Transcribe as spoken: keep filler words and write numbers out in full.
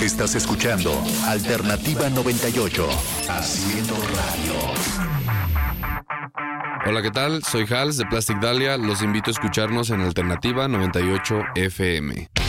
Estás escuchando Alternativa noventa y ocho, haciendo radio. Hola, ¿qué tal? Soy Hals de Plastic Dahlia. Los invito a escucharnos en Alternativa noventa y ocho F M.